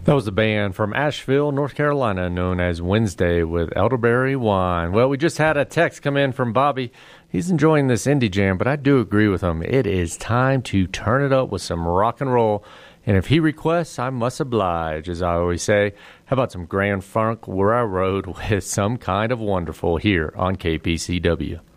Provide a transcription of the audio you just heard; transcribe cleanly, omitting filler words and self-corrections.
That was a band from Asheville, North Carolina, known as Wednesday with Elderberry Wine. Well, we just had a text come in from Bobby. He's enjoying this indie jam, but I do agree with him. It is time to turn it up with some rock and roll. And if he requests, I must oblige, as I always say. How about some Grand Funk Where I Rode with Some Kind of Wonderful here on KPCW?